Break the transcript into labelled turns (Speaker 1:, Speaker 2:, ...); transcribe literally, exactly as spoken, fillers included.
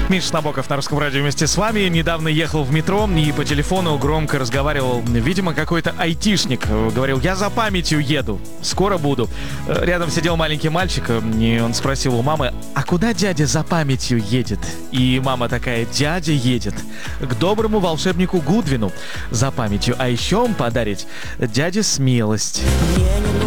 Speaker 1: Миша Набоков на Русском радио вместе с вами. Недавно ехал в метро и по телефону громко разговаривал, видимо, какой-то айтишник. Говорил: я за памятью еду, скоро буду. Рядом сидел маленький мальчик, и он спросил у мамы: а куда дядя за памятью едет? И мама такая: дядя едет к доброму волшебнику Гудвину за памятью, а еще он подарит дяде смелость.